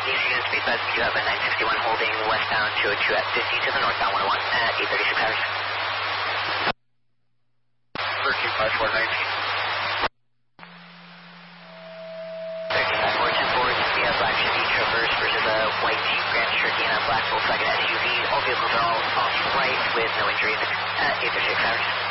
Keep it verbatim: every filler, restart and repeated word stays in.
East Union Speed Bus, you have a nine sixty-one holding westbound two oh two at fifty to the northbound one oh one at eight thirty-six hours. thirteen five four nineteen. thirteen five four ten four, we have Black Chevy Traverse versus a white Jeep Grand Cherokee and a black Volkswagen S U V. All vehicles are all off right with no injuries at eight thirty-six hours.